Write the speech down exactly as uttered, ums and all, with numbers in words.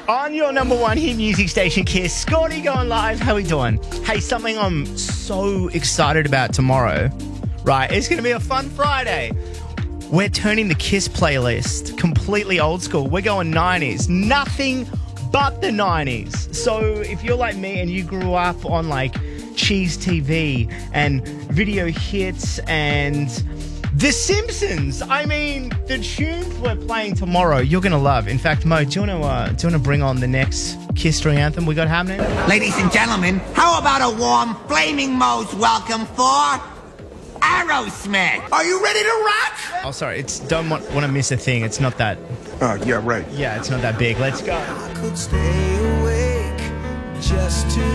On your number one hit music station, Kiss. Scotty going live. How we doing? Hey, something I'm so excited about tomorrow, right? It's going to be a fun Friday. We're turning the Kiss playlist completely old school. We're going nineties. Nothing but the nineties. So if you're like me and you grew up on like Cheese T V and video hits and The Simpsons, I mean, the tunes we're playing tomorrow, you're going to love. In fact, Mo, do you want to uh, do you want to bring on the next Kiss Story anthem we got happening? Ladies and gentlemen, how about a warm, flaming Mo's welcome for Aerosmith? Are you ready to rock? Oh, sorry. It's don't want, want to miss a thing. It's not that. Oh, uh, yeah, right. Yeah, it's not that big. Let's go. I could stay awake just to